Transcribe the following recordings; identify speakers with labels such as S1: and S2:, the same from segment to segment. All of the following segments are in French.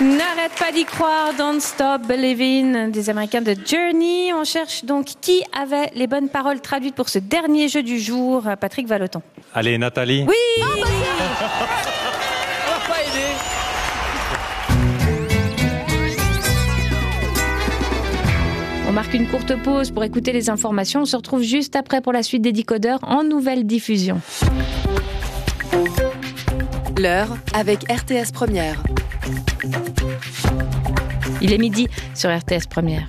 S1: N'arrête pas d'y croire, Don't Stop Believin', des Américains de Journey. On cherche donc qui avait les bonnes paroles traduites pour ce dernier jeu du jour. Patrick Vallotton.
S2: Allez, Nathalie.
S1: Oui.
S3: Pas aidé.
S1: On marque une courte pause pour écouter les informations. On se retrouve juste après pour la suite des Décodeurs en nouvelle diffusion.
S4: L'heure avec RTS Première.
S1: Il est midi sur RTS Première.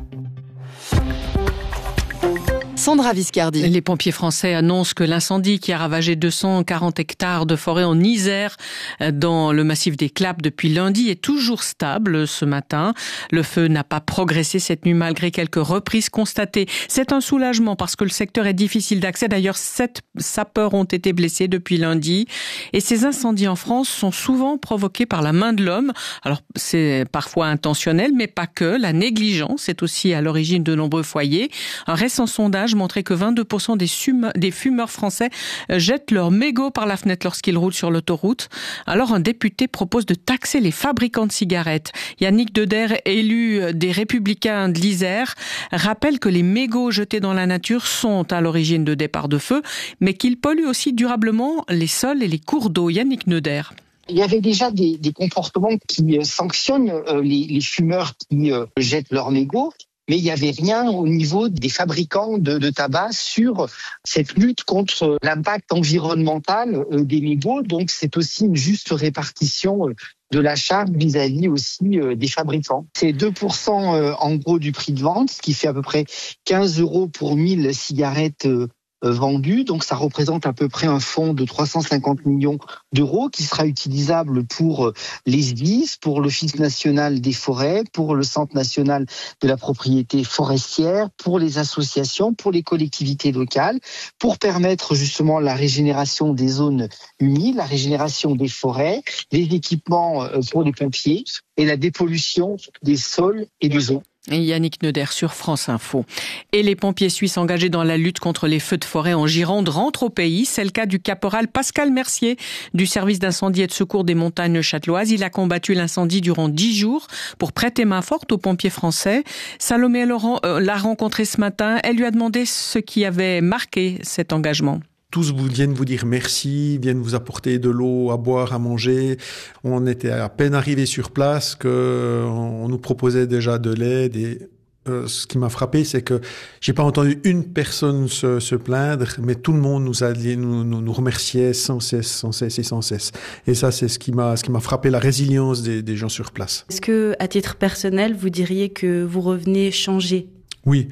S4: Sandra Viscardi.
S5: Les pompiers français annoncent que l'incendie qui a ravagé 240 hectares de forêt en Isère, dans le massif des Clappes depuis lundi, est toujours stable ce matin. Le feu n'a pas progressé cette nuit malgré quelques reprises constatées. C'est un soulagement parce que le secteur est difficile d'accès. D'ailleurs, 7 sapeurs ont été blessés depuis lundi. Et ces incendies en France sont souvent provoqués par la main de l'homme. Alors, c'est parfois intentionnel, mais pas que. La négligence est aussi à l'origine de nombreux foyers. Un récent sondage montrait que 22% des fumeurs français jettent leurs mégots par la fenêtre lorsqu'ils roulent sur l'autoroute. Alors un député propose de taxer les fabricants de cigarettes. Yannick Deder, élu des Républicains de l'Isère, rappelle que les mégots jetés dans la nature sont à l'origine de départs de feu, mais qu'ils polluent aussi durablement les sols et les cours d'eau. Yannick Deder.
S6: Il y avait déjà des comportements qui sanctionnent les fumeurs qui jettent leurs mégots. Mais il n'y avait rien au niveau des fabricants de tabac sur cette lutte contre l'impact environnemental des mégots. Donc, c'est aussi une juste répartition de la charge vis-à-vis aussi des fabricants. C'est 2% en gros du prix de vente, ce qui fait à peu près 15 € pour 1000 cigarettes vendus. Donc, ça représente à peu près un fonds de 350 millions d'euros qui sera utilisable pour les SDIS, pour l'Office national des forêts, pour le Centre national de la propriété forestière, pour les associations, pour les collectivités locales, pour permettre justement la régénération des zones humides, la régénération des forêts, les équipements pour les pompiers et la dépollution des sols et des eaux.
S5: Et Yannick Neuder sur France Info. Et les pompiers suisses engagés dans la lutte contre les feux de forêt en Gironde rentrent au pays. C'est le cas du caporal Pascal Mercier du service d'incendie et de secours des montagnes châteloises. Il a combattu l'incendie durant 10 jours pour prêter main forte aux pompiers français. Salomé Laurent l'a rencontré ce matin. Elle lui a demandé ce qui avait marqué cet engagement.
S7: Tous viennent vous dire merci, viennent vous apporter de l'eau à boire, à manger. On était à peine arrivés sur place qu'on nous proposait déjà de l'aide. Et ce qui m'a frappé, c'est que j'ai pas entendu une personne se plaindre, mais tout le monde nous remerciait sans cesse. Et ça, c'est ce qui m'a frappé, la résilience des gens sur place.
S8: Est-ce que, à titre personnel, vous diriez que vous revenez changer ?
S7: Oui,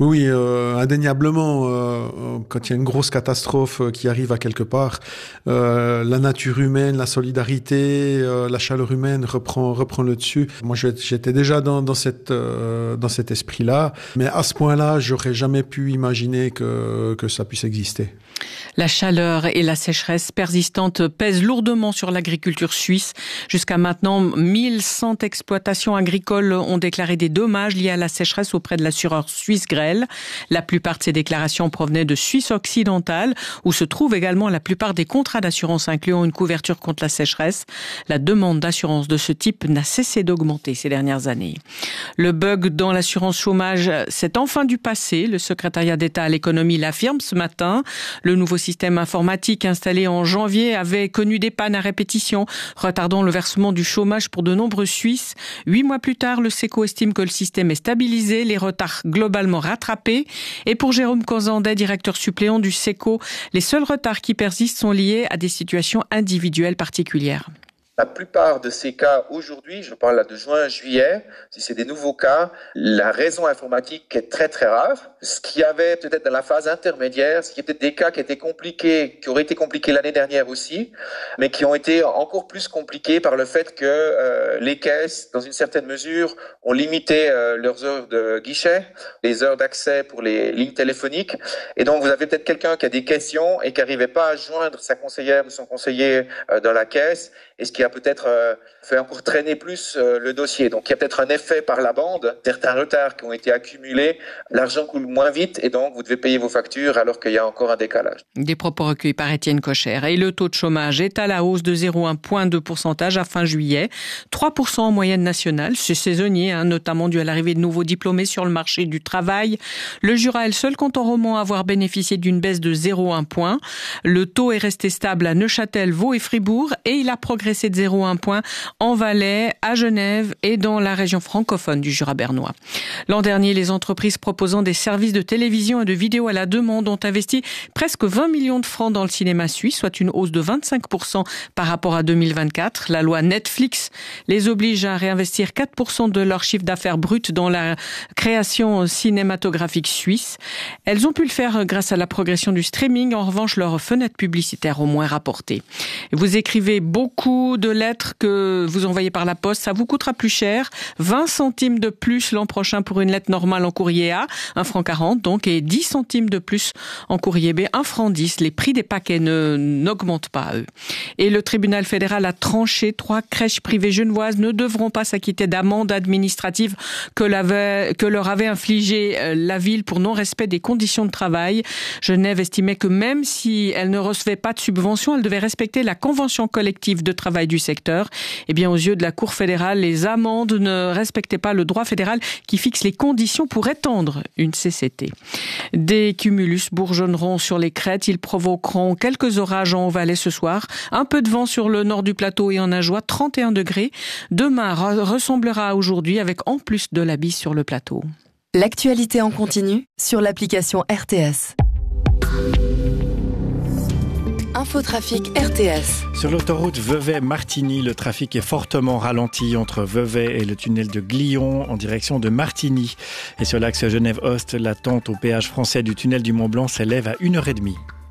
S7: indéniablement. Quand il y a une grosse catastrophe qui arrive à quelque part, la nature humaine, la solidarité, la chaleur humaine reprend le dessus. Moi, j'étais déjà dans cet esprit-là, mais à ce point-là, j'aurais jamais pu imaginer que ça puisse exister.
S5: La chaleur et la sécheresse persistante pèsent lourdement sur l'agriculture suisse. Jusqu'à maintenant, 1100 exploitations agricoles ont déclaré des dommages liés à la sécheresse auprès de l'assureur suisse Grell. La plupart de ces déclarations provenaient de Suisse occidentale, où se trouvent également la plupart des contrats d'assurance incluant une couverture contre la sécheresse. La demande d'assurance de ce type n'a cessé d'augmenter ces dernières années. Le bug dans l'assurance chômage, c'est enfin du passé. Le secrétariat d'État à l'économie l'affirme ce matin. Le nouveau système informatique installé en janvier avait connu des pannes à répétition, retardant le versement du chômage pour de nombreux Suisses. 8 mois plus tard, le SECO estime que le système est stabilisé, les retards globalement rattrapés. Et pour Jérôme Cozandet, directeur suppléant du SECO, les seuls retards qui persistent sont liés à des situations individuelles particulières.
S9: La plupart de ces cas aujourd'hui, je parle là de juin-juillet, si c'est des nouveaux cas, la raison informatique est très très rare. Ce qu'il y avait peut-être dans la phase intermédiaire, ce qui était des cas qui étaient compliqués, qui auraient été compliqués l'année dernière aussi, mais qui ont été encore plus compliqués par le fait que les caisses, dans une certaine mesure, ont limité leurs heures de guichet, les heures d'accès pour les lignes téléphoniques. Et donc vous avez peut-être quelqu'un qui a des questions et qui n'arrivait pas à joindre sa conseillère ou son conseiller dans la caisse. Et ce qui qui a peut-être fait encore traîner plus le dossier. Donc il y a peut-être un effet par la bande, certains retards qui ont été accumulés, l'argent coule moins vite et donc vous devez payer vos factures alors qu'il y a encore un décalage.
S5: Des propos recueillis par Étienne Cocher. Et le taux de chômage est à la hausse de 0,1 point de pourcentage à fin juillet, 3% en moyenne nationale. C'est saisonnier, notamment dû à l'arrivée de nouveaux diplômés sur le marché du travail. Le Jura est le seul canton romand à avoir bénéficié d'une baisse de 0,1 point. Le taux est resté stable à Neuchâtel, Vaud et Fribourg et il a progressé de 0,1 point en Valais, à Genève et dans la région francophone du Jura bernois. L'an dernier, les entreprises proposant des services de télévision et de vidéo à la demande ont investi presque 20 millions de francs dans le cinéma suisse, soit une hausse de 25% par rapport à 2024. La loi Netflix les oblige à réinvestir 4% de leur chiffre d'affaires brut dans la création cinématographique suisse. Elles ont pu le faire grâce à la progression du streaming. En revanche, leurs fenêtres publicitaires ont moins rapporté. Vous écrivez beaucoup de lettres que vous envoyez par la poste. Ça vous coûtera plus cher. 20 centimes de plus l'an prochain pour une lettre normale en courrier A, 1,40 franc donc, et 10 centimes de plus en courrier B, 1,10 franc. Les prix des paquets n'augmentent pas, eux. Et le tribunal fédéral a tranché. 3 crèches privées genevoises ne devront pas s'acquitter d'amende administrative que leur avait infligé la ville pour non-respect des conditions de travail. Genève estimait que même si elle ne recevait pas de subvention, elle devait respecter la convention collective de travail du secteur. Eh bien, aux yeux de la Cour fédérale, les amendes ne respectaient pas le droit fédéral qui fixe les conditions pour étendre une CCT. Des cumulus bourgeonneront sur les crêtes. Ils provoqueront quelques orages en Haut-Valais ce soir. Un peu de vent sur le nord du plateau et en Ajoie, 31 degrés. Demain ressemblera à aujourd'hui avec en plus de la bise sur le plateau.
S4: L'actualité en continu sur l'application RTS. Infotrafic RTS.
S2: Sur l'autoroute Vevey-Martigny, le trafic est fortement ralenti entre Vevey et le tunnel de Glion en direction de Martigny. Et sur l'axe Genève-Ost, l'attente au péage français du tunnel du Mont-Blanc s'élève à 1h30.